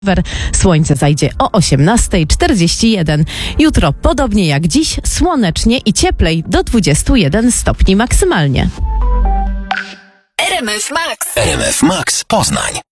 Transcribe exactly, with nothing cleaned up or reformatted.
Słońce zajdzie o osiemnasta czterdzieści jeden. Jutro podobnie jak dziś, słonecznie i cieplej do dwudziestu jeden stopni maksymalnie. R M F Max. R M F Max Poznań.